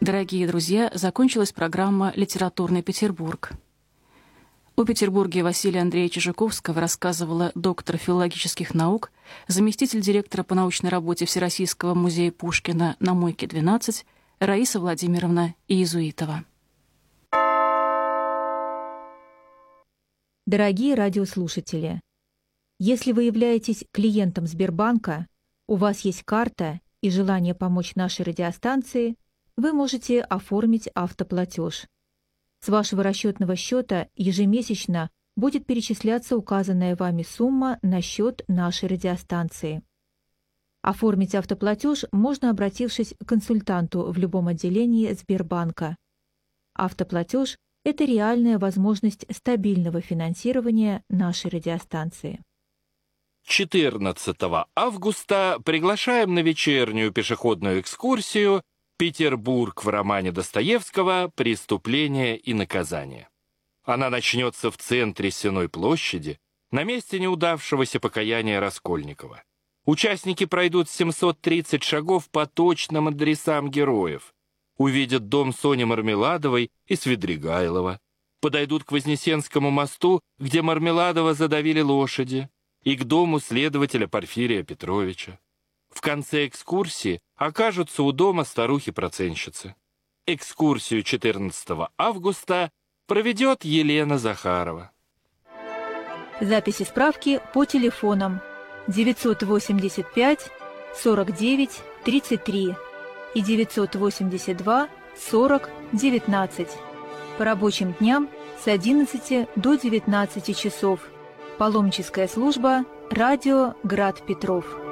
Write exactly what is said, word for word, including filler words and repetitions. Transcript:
Дорогие друзья, закончилась программа «Литературный Петербург». О Петербурге Василия Андреевича Жуковского рассказывала доктор филологических наук, заместитель директора по научной работе Всероссийского музея Пушкина на Мойке двенадцать Раиса Владимировна Иезуитова. Дорогие радиослушатели, если вы являетесь клиентом Сбербанка, у вас есть карта и желание помочь нашей радиостанции, вы можете оформить автоплатеж. С вашего расчетного счета ежемесячно будет перечисляться указанная вами сумма на счет нашей радиостанции. Оформить автоплатеж можно, обратившись к консультанту в любом отделении Сбербанка. Автоплатеж – это реальная возможность стабильного финансирования нашей радиостанции. четырнадцатого августа приглашаем на вечернюю пешеходную экскурсию «Петербург» в романе Достоевского «Преступление и наказание». Она начнется в центре Сенной площади, на месте неудавшегося покаяния Раскольникова. Участники пройдут семьсот тридцать шагов по точным адресам героев, увидят дом Сони Мармеладовой и Свидригайлова, подойдут к Вознесенскому мосту, где Мармеладова задавили лошади, и к дому следователя Порфирия Петровича. В конце экскурсии окажутся у дома старухи-процентщицы. Экскурсию четырнадцатого августа проведет Елена Захарова. Записи справки по телефонам девятьсот восемьдесят пять сорок девять тридцать три и девятьсот восемьдесят два сорок девятнадцать. По рабочим дням с одиннадцати до девятнадцати часов. Паломническая служба «Радио Град Петров».